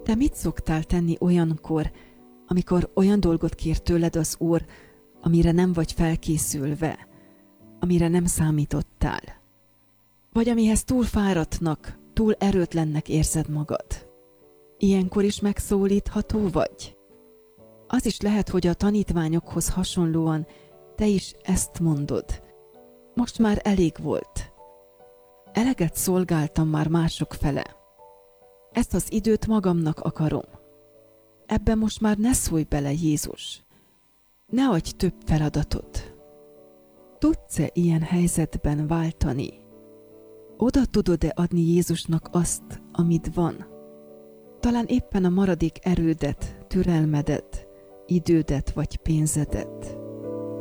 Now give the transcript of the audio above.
Te mit szoktál tenni olyankor, amikor olyan dolgot kér tőled az Úr, amire nem vagy felkészülve, amire nem számítottál? Vagy amihez túl fáradtnak, túl erőtlennek érzed magad? Ilyenkor is megszólítható vagy? Az is lehet, hogy a tanítványokhoz hasonlóan te is ezt mondod. Most már elég volt. Eleget szolgáltam már mások fele. Ezt az időt magamnak akarom. Ebbe most már ne szólj bele, Jézus. Ne adj több feladatot. Tudsz-e ilyen helyzetben váltani? Oda tudod-e adni Jézusnak azt, amit van? Talán éppen a maradék erődet, türelmedet, idődet vagy pénzedet.